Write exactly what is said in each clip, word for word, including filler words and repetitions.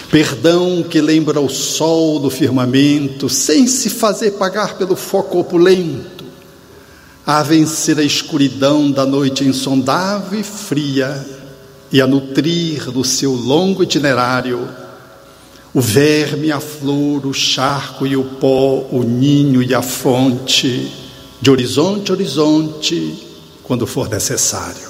Perdão que lembra o sol do firmamento, sem se fazer pagar pelo foco opulento, a vencer a escuridão da noite insondável e fria, e a nutrir do seu longo itinerário o verme, a flor, o charco e o pó, o ninho e a fonte, de horizonte a horizonte, quando for necessário.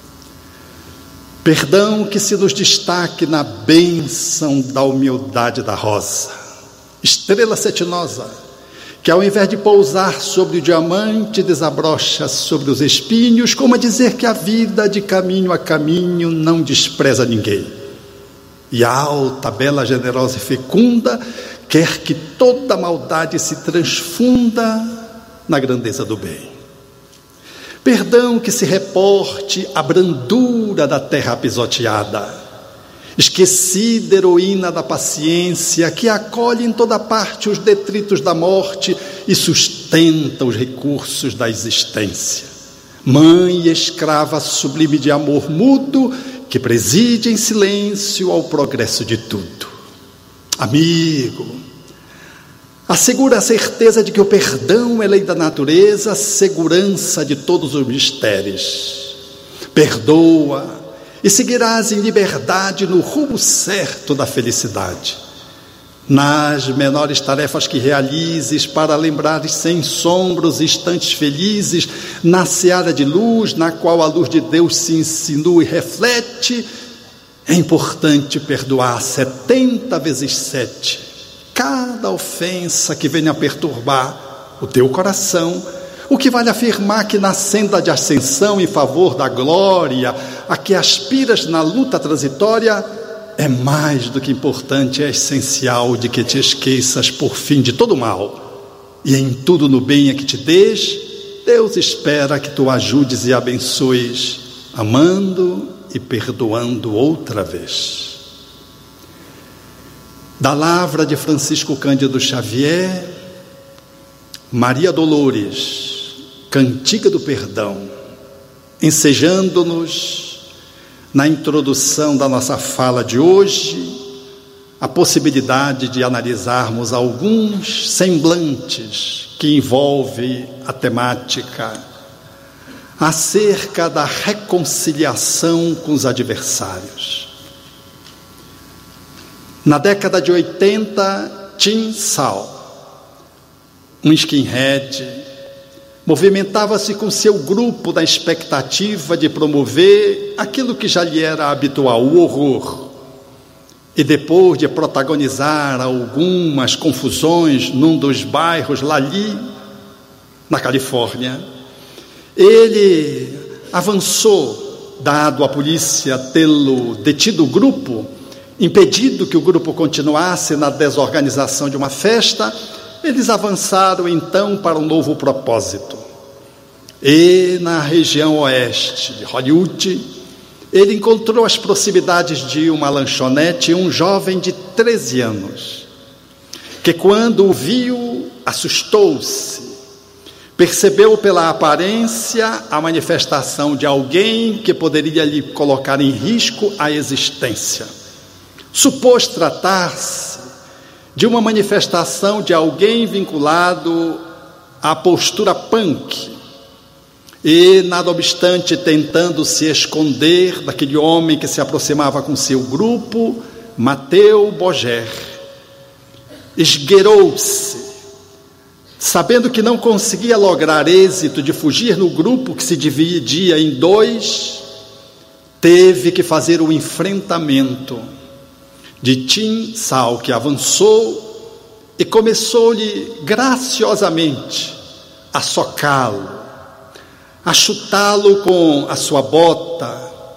Perdão que se nos destaque na bênção da humildade da rosa, estrela cetinosa, que ao invés de pousar sobre o diamante, desabrocha sobre os espinhos, como a dizer que a vida de caminho a caminho não despreza ninguém. E a alta, bela, generosa e fecunda quer que toda maldade se transfunda na grandeza do bem. Perdão que se reporte à brandura da terra pisoteada, esquecida heroína da paciência, que acolhe em toda parte os detritos da morte e sustenta os recursos da existência. Mãe e escrava sublime de amor mudo, que preside em silêncio ao progresso de tudo. Amigo, assegura a certeza de que o perdão é lei da natureza, segurança de todos os mistérios. Perdoa e seguirás em liberdade no rumo certo da felicidade. Nas menores tarefas que realizes, para lembrares sem sombra os instantes felizes, na seara de luz, na qual a luz de Deus se insinua e reflete, é importante perdoar setenta vezes sete, cada ofensa que venha perturbar o teu coração, o que vale afirmar que na senda de ascensão em favor da glória, a que aspiras na luta transitória, é mais do que importante, é essencial de que te esqueças por fim de todo mal, e em tudo no bem a que te dês, Deus espera que tu ajudes e abençoes, amando e perdoando outra vez. Da lavra de Francisco Cândido Xavier, Maria Dolores, Cantiga do Perdão, ensejando-nos na introdução da nossa fala de hoje, a possibilidade de analisarmos alguns semblantes que envolvem a temática acerca da reconciliação com os adversários. Na década de oitenta, Tim Sal, um skinhead, movimentava-se com seu grupo na expectativa de promover aquilo que já lhe era habitual, o horror. E depois de protagonizar algumas confusões num dos bairros lá ali, na Califórnia, ele avançou, dado a polícia tê-lo detido o grupo, impedido que o grupo continuasse na desorganização de uma festa. Eles avançaram então para um novo propósito. E na região oeste de Hollywood, ele encontrou as proximidades de uma lanchonete um jovem de treze anos, que quando o viu, assustou-se. Percebeu pela aparência a manifestação de alguém que poderia lhe colocar em risco a existência. Supôs tratar-se de uma manifestação de alguém vinculado à postura punk, e, nada obstante, tentando se esconder daquele homem que se aproximava com seu grupo, Mateu Boger esgueirou-se, sabendo que não conseguia lograr êxito de fugir no grupo que se dividia em dois, teve que fazer o enfrentamento de Tim Sal, que avançou e começou-lhe graciosamente a socá-lo, a chutá-lo com a sua bota,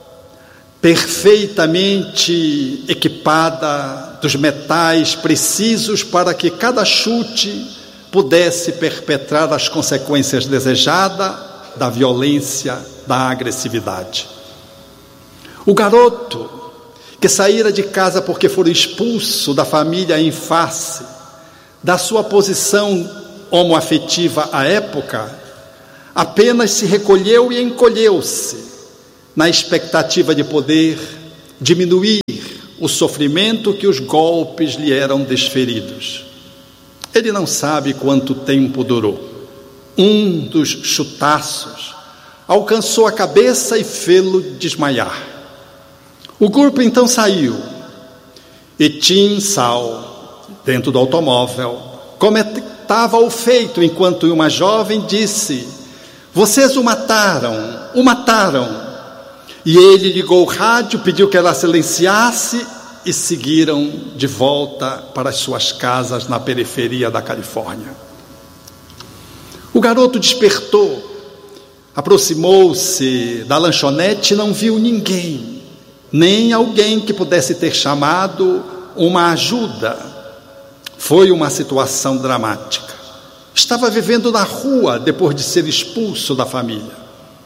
perfeitamente equipada dos metais precisos para que cada chute pudesse perpetrar as consequências desejadas da violência, da agressividade. O garoto, que saíra de casa porque fora expulso da família em face da sua posição homoafetiva à época, apenas se recolheu e encolheu-se, na expectativa de poder diminuir o sofrimento que os golpes lhe eram desferidos. Ele não sabe quanto tempo durou. Um dos chutaços alcançou a cabeça e fê-lo desmaiar. O grupo então saiu e Tim Sal, dentro do automóvel, comentava o feito enquanto uma jovem disse: "Vocês o mataram, o mataram." E ele ligou o rádio, pediu que ela silenciasse e seguiram de volta para as suas casas na periferia da Califórnia. O garoto despertou, aproximou-se da lanchonete e não viu ninguém, nem alguém que pudesse ter chamado uma ajuda. Foi uma situação dramática. Estava vivendo na rua depois de ser expulso da família.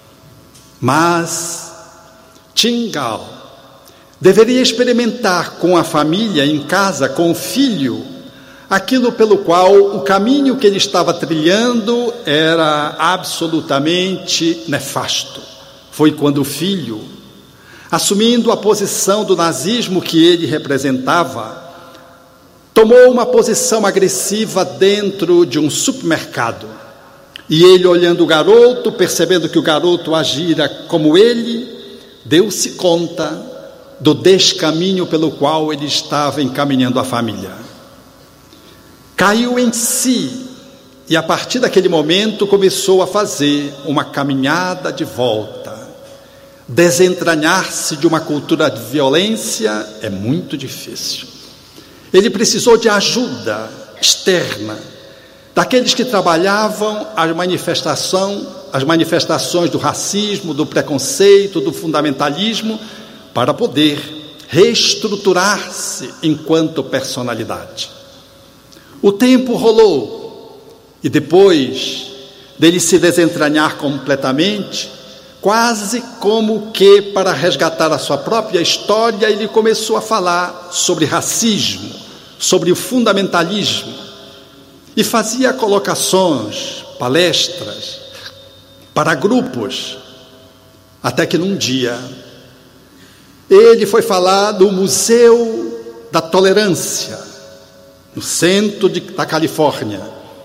Mas Tim Gal deveria experimentar com a família em casa, com o filho, aquilo pelo qual o caminho que ele estava trilhando era absolutamente nefasto. Foi quando o filho, assumindo a posição do nazismo que ele representava, tomou uma posição agressiva dentro de um supermercado. E ele, olhando o garoto, percebendo que o garoto agira como ele, deu-se conta do descaminho pelo qual ele estava encaminhando a família. Caiu em si e, a partir daquele momento, começou a fazer uma caminhada de volta. Desentranhar-se de uma cultura de violência é muito difícil. Ele precisou de ajuda externa, daqueles que trabalhavam a manifestação as manifestações do racismo, do preconceito, do fundamentalismo, para poder reestruturar-se enquanto personalidade. O tempo rolou e depois dele se desentranhar completamente, quase como que para resgatar a sua própria história, ele começou a falar sobre racismo, sobre o fundamentalismo, e fazia colocações, palestras para grupos, até que num dia ele foi falar do Museu da Tolerância, no centro de, da Califórnia,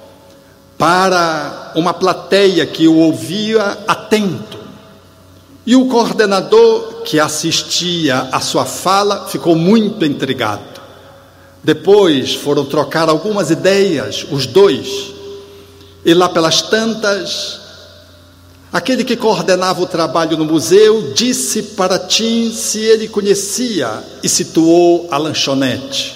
para uma plateia que o ouvia atento. E o coordenador que assistia à sua fala ficou muito intrigado. Depois foram trocar algumas ideias, os dois, e lá pelas tantas, aquele que coordenava o trabalho no museu disse para Tim se ele conhecia e situou a lanchonete.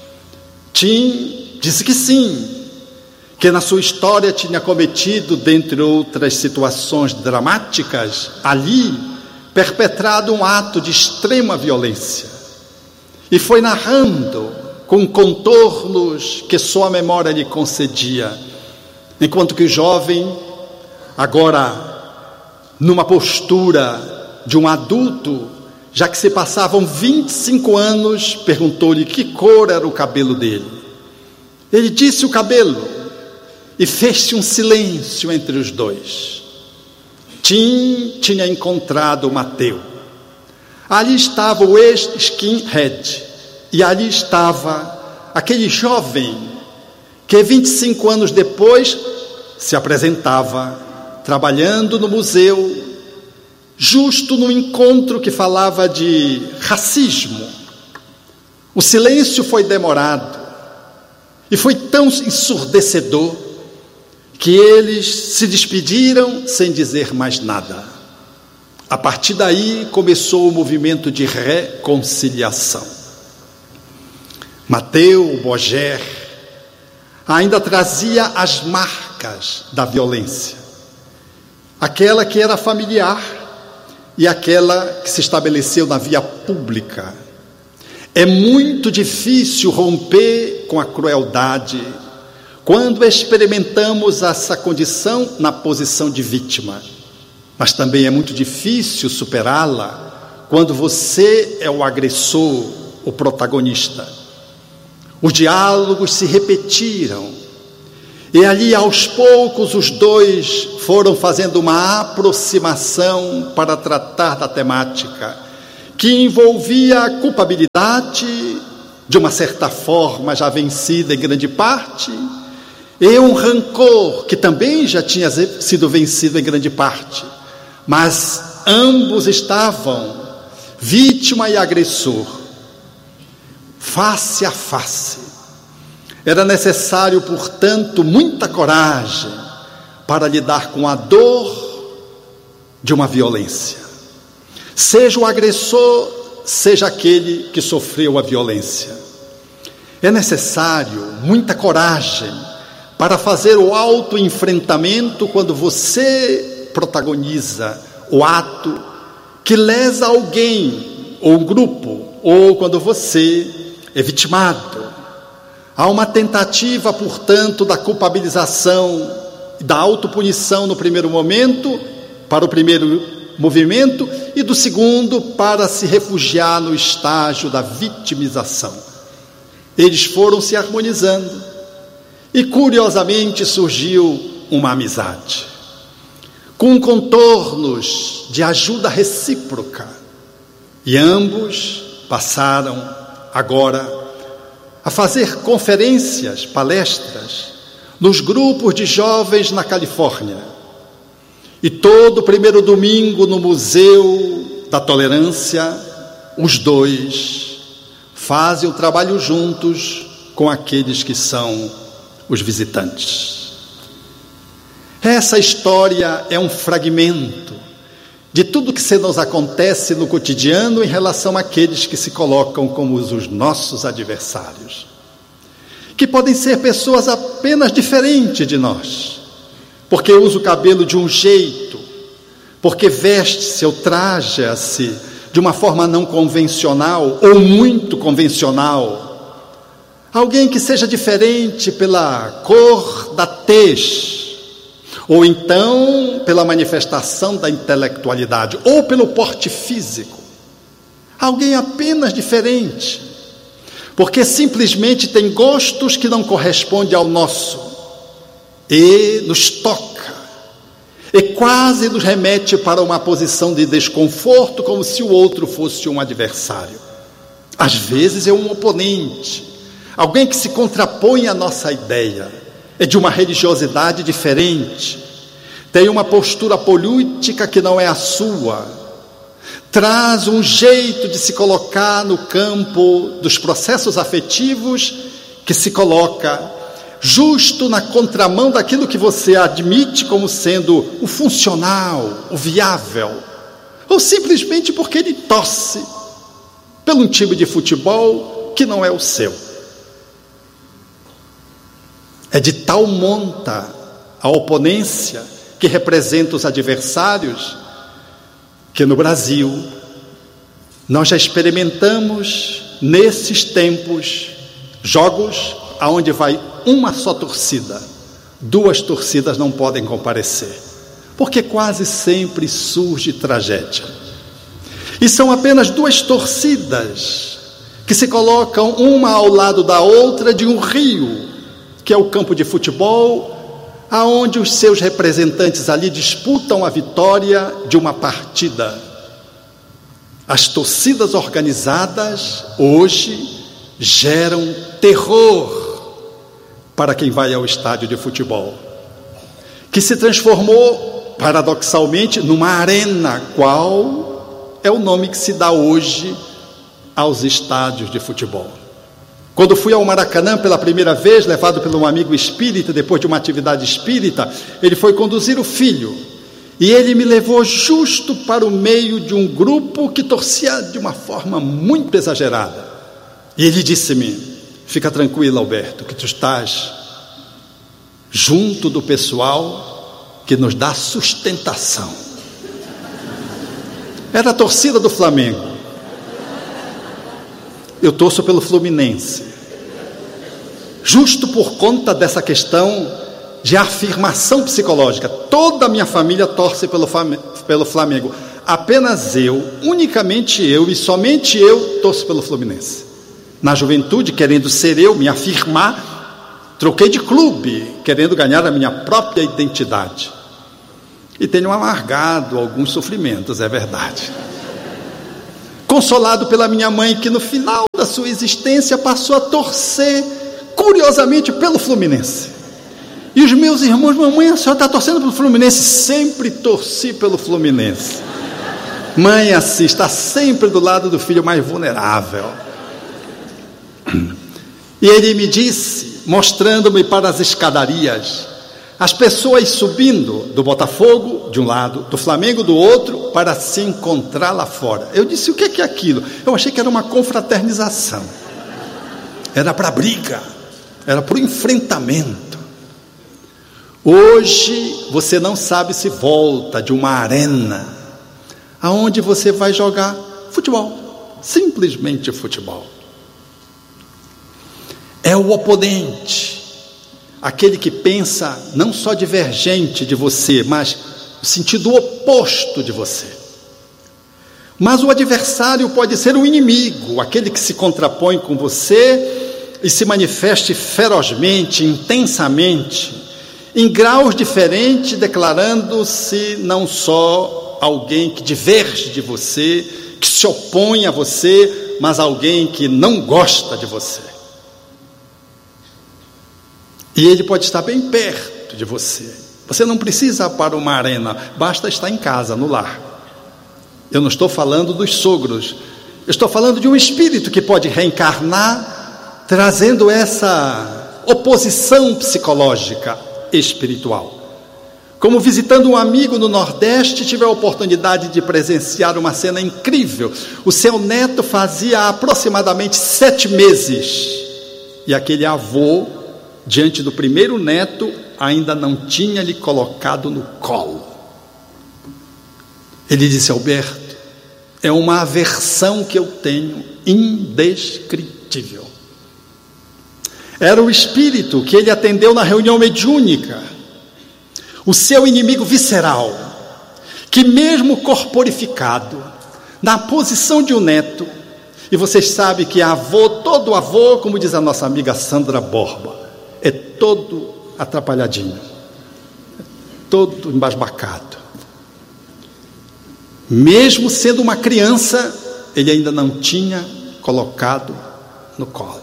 Tim disse que sim, que na sua história tinha cometido, dentre outras situações dramáticas, ali perpetrado um ato de extrema violência. E foi narrando com contornos que só a memória lhe concedia, enquanto que o jovem, agora numa postura de um adulto, já que se passavam vinte e cinco anos, perguntou-lhe que cor era o cabelo dele. Ele disse o cabelo, e fez-se um silêncio entre os dois. Tim tinha encontrado Mateu. Ali estava o ex-skinhead, e ali estava aquele jovem que vinte e cinco anos depois se apresentava trabalhando no museu, justo no encontro que falava de racismo. O silêncio foi demorado e foi tão ensurdecedor que eles se despediram sem dizer mais nada. A partir daí começou o movimento de reconciliação. Mateu Boger ainda trazia as marcas da violência, aquela que era familiar e aquela que se estabeleceu na via pública. É muito difícil romper com a crueldade quando experimentamos essa condição na posição de vítima, mas também é muito difícil superá-la quando você é o agressor, o protagonista. Os diálogos se repetiram e ali aos poucos os dois foram fazendo uma aproximação para tratar da temática que envolvia a culpabilidade, de uma certa forma já vencida em grande parte, e um rancor que também já tinha sido vencido em grande parte, mas ambos estavam, vítima e agressor, face a face. Era necessário, portanto, muita coragem para lidar com a dor de uma violência. Seja o agressor, seja aquele que sofreu a violência. É necessário muita coragem para fazer o autoenfrentamento quando você protagoniza o ato que lesa alguém, ou um grupo, ou quando você é vitimado. Há uma tentativa, portanto, da culpabilização e da autopunição no primeiro momento, para o primeiro movimento, e do segundo para se refugiar no estágio da vitimização. Eles foram se harmonizando e curiosamente surgiu uma amizade, com contornos de ajuda recíproca, e ambos passaram agora a fazer conferências, palestras, nos grupos de jovens na Califórnia. E todo primeiro domingo no Museu da Tolerância, os dois fazem o trabalho juntos com aqueles que são os visitantes. Essa história é um fragmento de tudo que se nos acontece no cotidiano em relação àqueles que se colocam como os nossos adversários, que podem ser pessoas apenas diferentes de nós, porque usa o cabelo de um jeito, porque veste-se ou traja-se de uma forma não convencional ou muito convencional. Alguém que seja diferente pela cor da tez, ou então pela manifestação da intelectualidade, ou pelo porte físico. Alguém apenas diferente, porque simplesmente tem gostos que não correspondem ao nosso, e nos toca, e quase nos remete para uma posição de desconforto, como se o outro fosse um adversário. Às vezes é um oponente, alguém que se contrapõe à nossa ideia, é de uma religiosidade diferente, tem uma postura política que não é a sua, traz um jeito de se colocar no campo dos processos afetivos que se coloca justo na contramão daquilo que você admite como sendo o funcional, o viável, ou simplesmente porque ele torce pelo um time de futebol que não é o seu. É de tal monta a oponência que representa os adversários, que no Brasil nós já experimentamos nesses tempos jogos aonde vai uma só torcida, duas torcidas não podem comparecer, porque quase sempre surge tragédia, e são apenas duas torcidas que se colocam uma ao lado da outra de um rio, que é o campo de futebol, aonde os seus representantes ali disputam a vitória de uma partida. As torcidas organizadas hoje geram terror para quem vai ao estádio de futebol, que se transformou, paradoxalmente, numa arena, qual é o nome que se dá hoje aos estádios de futebol. Quando fui ao Maracanã pela primeira vez, levado por um amigo espírita, depois de uma atividade espírita, ele foi conduzir o filho, e ele me levou justo para o meio de um grupo que torcia de uma forma muito exagerada, e ele disse-me: fica tranquilo, Alberto, que tu estás junto do pessoal que nos dá sustentação. Era a torcida do Flamengo. Eu torço pelo Fluminense, justo por conta dessa questão de afirmação psicológica. Toda a minha família torce pelo, pelo Flamengo, apenas eu, unicamente eu e somente eu torço pelo Fluminense. Na juventude, querendo ser eu, me afirmar, troquei de clube, querendo ganhar a minha própria identidade, e tenho amargado alguns sofrimentos, é verdade. consolado pela minha mãe, que no final da sua existência passou a torcer, curiosamente, pelo Fluminense. E os meus irmãos, mamãe, a senhora está torcendo pelo Fluminense? Sempre torci pelo Fluminense. Mãe, assim, está sempre do lado do filho mais vulnerável. E ele me disse, mostrando-me para as escadarias, as pessoas subindo do Botafogo de um lado, do Flamengo do outro, para se encontrar lá fora. Eu disse, o que é aquilo? Eu achei que era uma confraternização. Era para briga, era para o enfrentamento. Hoje você não sabe se volta de uma arena aonde você vai jogar futebol, simplesmente futebol. É o oponente, aquele que pensa não só divergente de você, mas no sentido oposto de você. Mas o adversário pode ser o inimigo, aquele que se contrapõe com você e se manifeste ferozmente, intensamente, em graus diferentes, declarando-se não só alguém que diverge de você, que se opõe a você, mas alguém que não gosta de você. E ele pode estar bem perto de você. Você não precisa ir para uma arena, basta estar em casa, no lar. Eu não estou falando dos sogros, eu estou falando de um espírito que pode reencarnar, trazendo essa oposição psicológica espiritual. Como visitando um amigo no Nordeste, tive a oportunidade de presenciar uma cena incrível. O seu neto fazia aproximadamente sete meses, e aquele avô, diante do primeiro neto, ainda não tinha lhe colocado no colo. Ele disse, Alberto, é uma aversão que eu tenho indescritível. Era o espírito que ele atendeu na reunião mediúnica, o seu inimigo visceral, que mesmo corporificado, na posição de um neto, e vocês sabem que avô, todo avô, como diz a nossa amiga Sandra Borba, é todo atrapalhadinho, todo embasbacado. Mesmo sendo uma criança, ele ainda não tinha colocado no colo.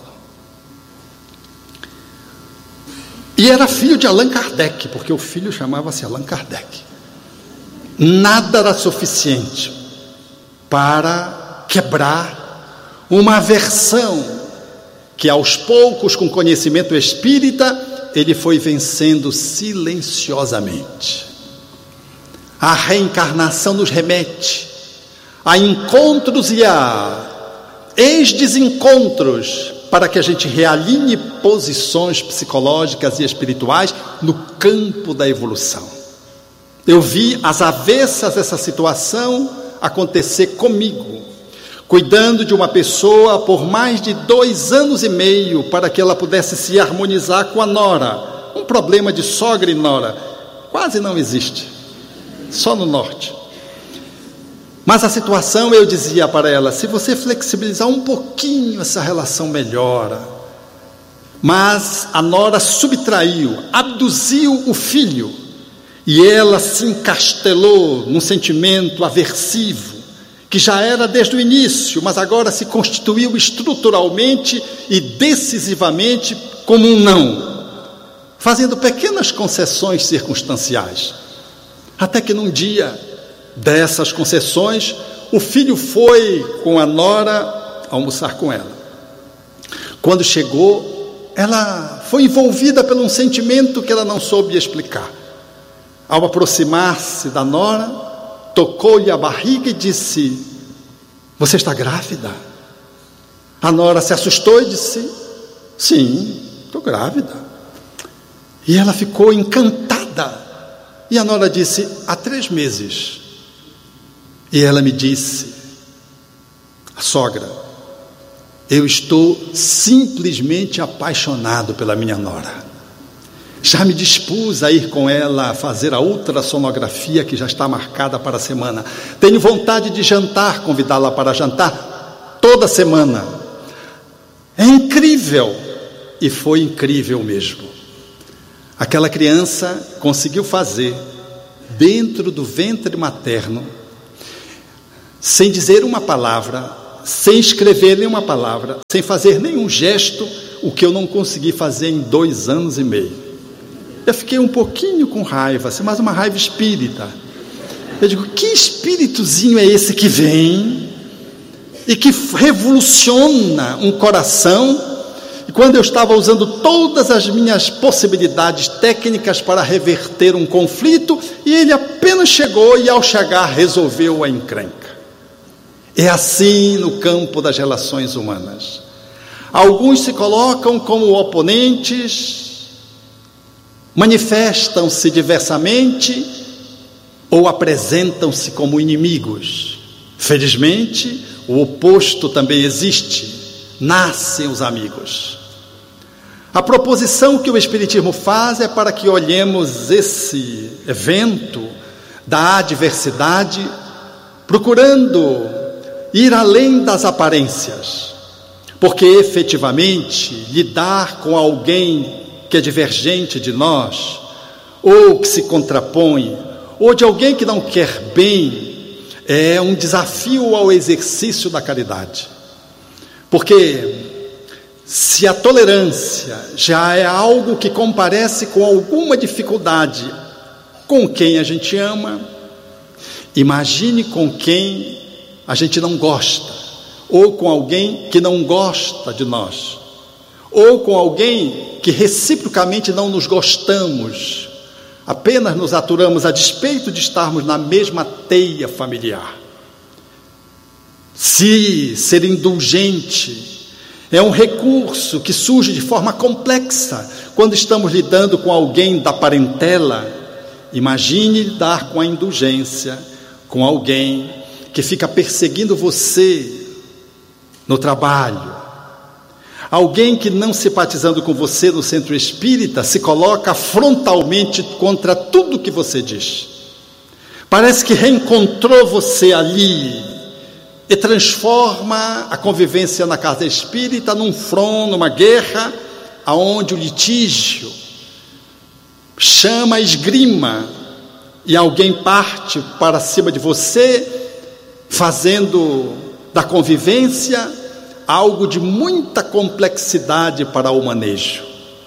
E era filho de Allan Kardec, porque o filho chamava-se Allan Kardec. Nada era suficiente para quebrar uma aversão que aos poucos, com conhecimento espírita, ele foi vencendo silenciosamente. A reencarnação nos remete a encontros e a ex-desencontros, para que a gente realinhe posições psicológicas e espirituais no campo da evolução. Eu vi as avessas dessa situação acontecer comigo, cuidando de uma pessoa por mais de dois anos e meio, para que ela pudesse se harmonizar com a nora. Um problema de sogra e nora quase não existe, só no norte. Mas a situação, eu dizia para ela, se você flexibilizar um pouquinho, essa relação melhora. Mas a nora subtraiu, abduziu o filho, e ela se encastelou num sentimento aversivo, que já era desde o início, mas agora se constituiu estruturalmente e decisivamente como um não, fazendo pequenas concessões circunstanciais. Até que num dia dessas concessões, o filho foi com a nora almoçar com ela. Quando chegou, ela foi envolvida por um sentimento que ela não soube explicar. Ao aproximar-se da nora, tocou-lhe a barriga e disse, você está grávida? A nora se assustou e disse, sim, estou grávida. E ela ficou encantada. E a nora disse, há três meses. E ela me disse, a sogra, eu estou simplesmente apaixonado pela minha nora. Já me dispus a ir com ela a fazer a ultrassonografia que já está marcada para a semana. Tenho vontade de jantar, convidá-la para jantar toda semana. É incrível. E foi incrível mesmo. Aquela criança conseguiu fazer, dentro do ventre materno, sem dizer uma palavra, sem escrever nenhuma palavra, sem fazer nenhum gesto, o que eu não consegui fazer em dois anos e meio. Eu fiquei um pouquinho com raiva, assim, mas uma raiva espírita. Eu digo, que espíritozinho é esse que vem e que revoluciona um coração? E quando eu estava usando todas as minhas possibilidades técnicas para reverter um conflito, e ele apenas chegou e ao chegar resolveu a encrenca. É assim no campo das relações humanas. Alguns se colocam como oponentes, manifestam-se diversamente ou apresentam-se como inimigos. Felizmente, o oposto também existe. Nascem os amigos. A proposição que o Espiritismo faz é para que olhemos esse evento da adversidade, procurando ir além das aparências, porque efetivamente lidar com alguém que é divergente de nós, ou que se contrapõe, ou de alguém que não quer bem, é um desafio ao exercício da caridade. Porque se a tolerância já é algo que comparece com alguma dificuldade com quem a gente ama, imagine com quem a gente não gosta, ou com alguém que não gosta de nós, ou com alguém que reciprocamente não nos gostamos, apenas nos aturamos a despeito de estarmos na mesma teia familiar. Se ser indulgente é um recurso que surge de forma complexa quando estamos lidando com alguém da parentela, imagine lidar com a indulgência com alguém que fica perseguindo você no trabalho, alguém que, não simpatizando com você no centro espírita, se coloca frontalmente contra tudo que você diz. Parece que reencontrou você ali e transforma a convivência na casa espírita num front, numa guerra, aonde o litígio chama a esgrima e alguém parte para cima de você, fazendo da convivência algo de muita complexidade para o manejo.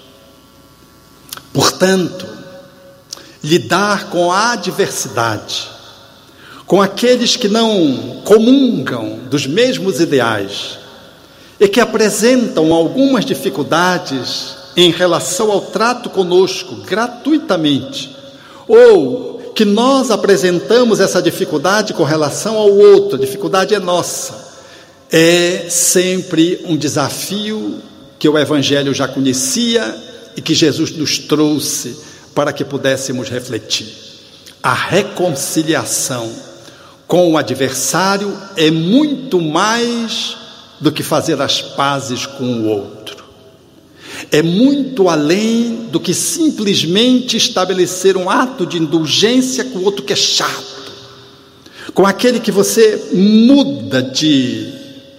Portanto, lidar com a adversidade, com aqueles que não comungam dos mesmos ideais e que apresentam algumas dificuldades em relação ao trato conosco gratuitamente, ou que nós apresentamos essa dificuldade com relação ao outro, a dificuldade é nossa, é sempre um desafio que o Evangelho já conhecia e que Jesus nos trouxe para que pudéssemos refletir. A reconciliação com o adversário é muito mais do que fazer as pazes com o outro. É muito além do que simplesmente estabelecer um ato de indulgência com o outro que é chato, com aquele que você muda de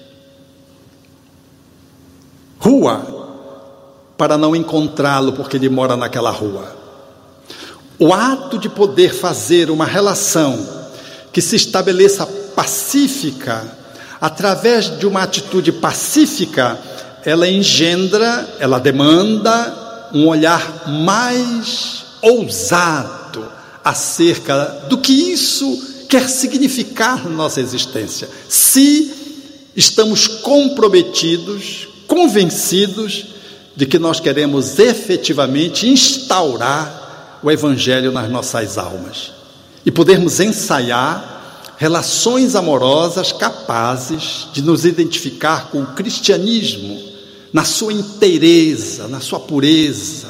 rua para não encontrá-lo porque ele mora naquela rua. O ato de poder fazer uma relação que se estabeleça pacífica, através de uma atitude pacífica, ela engendra, ela demanda um olhar mais ousado acerca do que isso quer significar na nossa existência. Se estamos comprometidos, convencidos de que nós queremos efetivamente instaurar o Evangelho nas nossas almas e podermos ensaiar relações amorosas capazes de nos identificar com o cristianismo na sua inteireza, na sua pureza.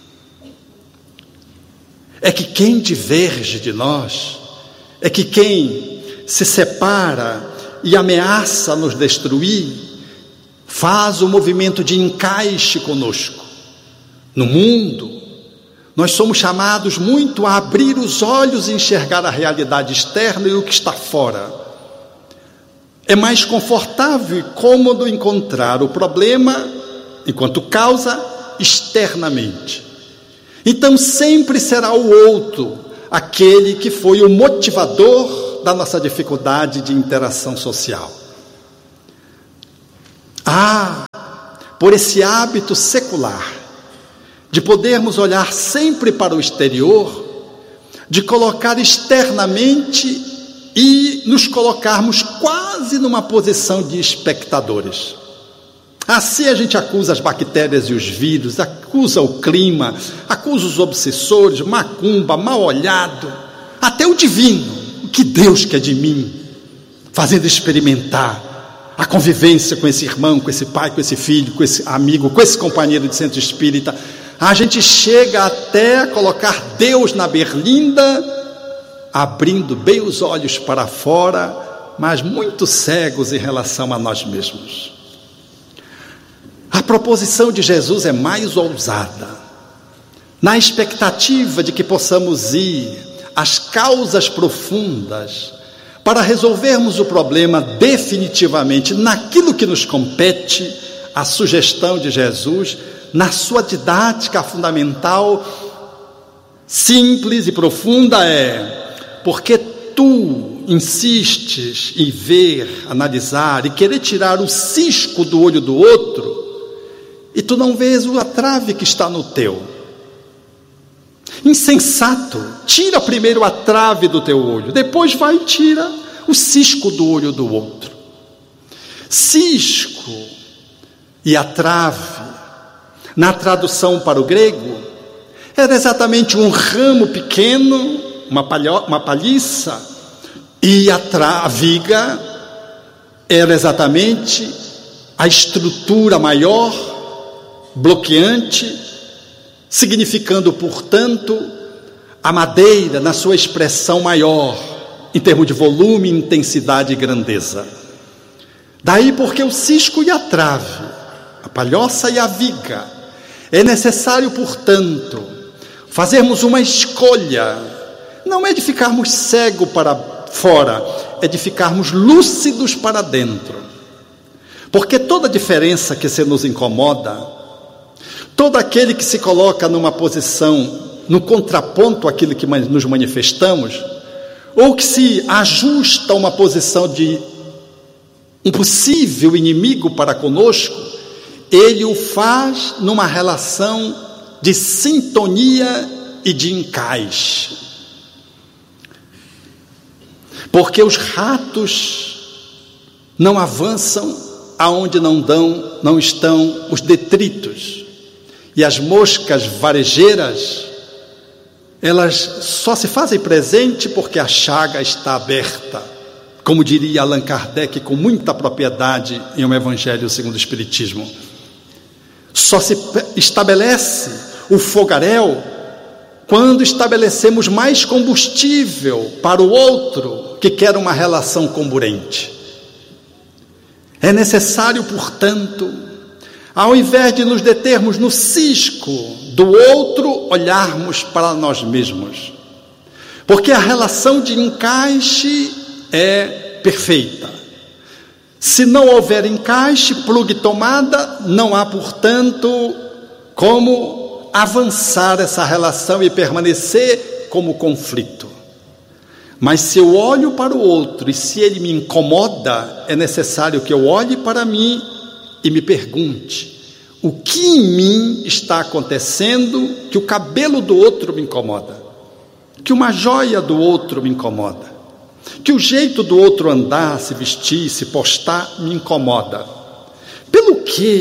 É que quem diverge de nós, é que quem se separa e ameaça nos destruir, faz o movimento de encaixe conosco. No mundo, nós somos chamados muito a abrir os olhos e enxergar a realidade externa e o que está fora. É mais confortável e cômodo encontrar o problema, enquanto causa, externamente. Então sempre será o outro aquele que foi o motivador da nossa dificuldade de interação social. Ah, por esse hábito secular de podermos olhar sempre para o exterior, de colocar externamente e nos colocarmos quase numa posição de espectadores. Assim a gente acusa as bactérias e os vírus, acusa o clima, acusa os obsessores, macumba, mal olhado, até o divino, o que Deus quer de mim, fazendo experimentar a convivência com esse irmão, com esse pai, com esse filho, com esse amigo, com esse companheiro de centro espírita. A gente chega até a colocar Deus na berlinda, abrindo bem os olhos para fora, mas muito cegos em relação a nós mesmos. A proposição de Jesus é mais ousada, na expectativa de que possamos ir às causas profundas para resolvermos o problema definitivamente naquilo que nos compete. A sugestão de Jesus, na sua didática fundamental, simples e profunda, é: porque tu insistes em ver, analisar e querer tirar o cisco do olho do outro, e tu não vês a trave que está no teu. Insensato, tira primeiro a trave do teu olho, depois vai e tira o cisco do olho do outro. Cisco e a trave, na tradução para o grego, era exatamente um ramo pequeno, uma, palho, uma palhiça, e a, tra, a viga era exatamente a estrutura maior, bloqueante, significando, portanto, a madeira na sua expressão maior, em termos de volume, intensidade e grandeza. Daí porque o cisco e a trave, a palhoça e a viga, é necessário, portanto, fazermos uma escolha. Não é de ficarmos cegos para fora, é de ficarmos lúcidos para dentro. Porque toda diferença que se nos incomoda, todo aquele que se coloca numa posição, no contraponto àquilo que nos manifestamos, ou que se ajusta a uma posição de um possível inimigo para conosco, ele o faz numa relação de sintonia e de encaixe. Porque os ratos não avançam aonde não dão, não estão os detritos. E as moscas varejeiras, elas só se fazem presente porque a chaga está aberta, como diria Allan Kardec com muita propriedade em Um Evangelho segundo o Espiritismo. Só se estabelece o fogaréu quando estabelecemos mais combustível para o outro que quer uma relação comburente. É necessário, portanto, ao invés de nos determos no cisco do outro, olharmos para nós mesmos. Porque a relação de encaixe é perfeita. Se não houver encaixe, plugue tomada, não há, portanto, como avançar essa relação e permanecer como conflito. Mas se eu olho para o outro e se ele me incomoda, é necessário que eu olhe para mim e me pergunte: o que em mim está acontecendo que o cabelo do outro me incomoda, que uma joia do outro me incomoda, que o jeito do outro andar, se vestir, se postar me incomoda? Pelo que